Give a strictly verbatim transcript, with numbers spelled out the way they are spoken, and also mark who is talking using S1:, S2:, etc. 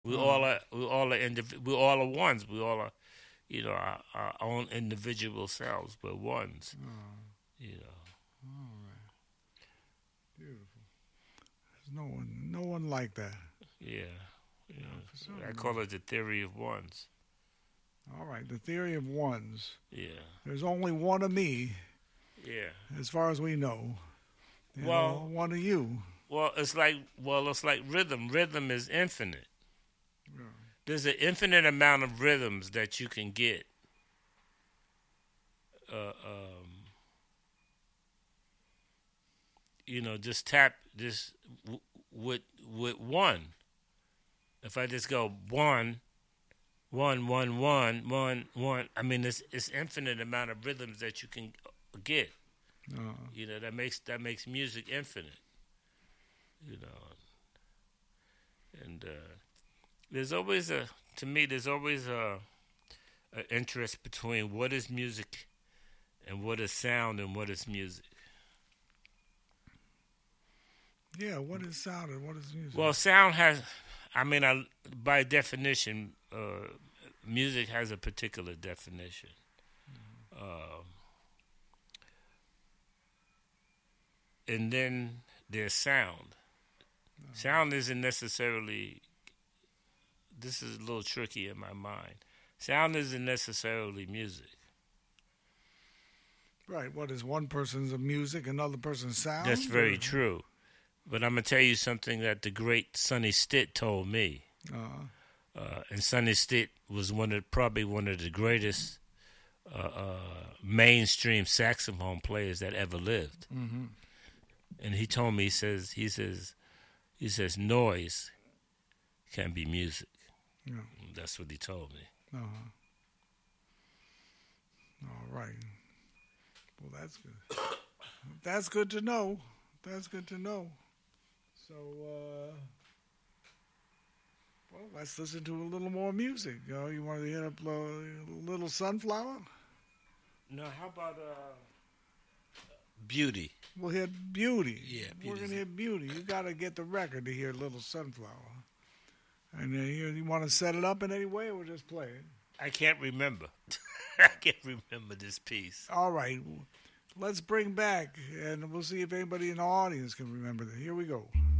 S1: We
S2: Oh,
S1: all are. We all are. Indiv- we all are ones. We all are. You know, our, our own individual selves. We're ones.
S2: oh,
S1: You know.
S2: all right. Beautiful. There's no one, no one like that.
S1: Yeah.
S2: No, for
S1: Yeah. I
S2: certain.
S1: call it the theory of ones.
S2: All right. The theory of ones.
S1: Yeah.
S2: There's only one of me,
S1: Yeah.
S2: as far as we know. You know,
S1: Well,
S2: one of you.
S1: well, it's like well, it's like rhythm. Rhythm is infinite.
S2: Yeah.
S1: There's an infinite amount of rhythms that you can get. Uh, um, you know, just tap just w- with with one. If I just go one, one, one, one, one, one. I mean, it's it's infinite amount of rhythms that you can get.
S2: Uh,
S1: You know, that makes that makes music infinite. You know, and uh, there's always a to me there's always a, a interest between what is music and what is sound and what is music.
S2: yeah. What is sound and what is music?
S1: Well, sound has, I mean, I, by definition, uh, music has a particular definition. Um, and then there's sound. Sound isn't necessarily, this is a little tricky in my mind. Sound isn't necessarily music.
S2: Right. What is one person's music, another person's sound?
S1: That's very
S2: or-
S1: true. But I'm going to tell you something that the great Sonny Stitt told me.
S2: Uh,
S1: Uh, and Sonny Stitt was one of probably one of the greatest uh, uh, mainstream saxophone players that ever lived.
S2: mm-hmm.
S1: And he told me, he says, he says, he says, noise can be music.
S2: Yeah.
S1: That's what he told me.
S2: Uh-huh. All right. Well, that's good. That's good to know. That's good to know. So, uh, well, let's listen to a little more music. Uh, you want to hit up a little Sunflower?
S1: No, how about uh, Beauty?
S2: We'll hit Beauty.
S1: Yeah,
S2: We're
S1: Beauty's
S2: going to hit Beauty. You got to get the record to hear Little Sunflower. And uh, you, you want to set it up in any way or just play it?
S1: I can't remember. I can't remember this piece.
S2: All right. Let's bring back, and we'll see if anybody in the audience can remember that. Here we go.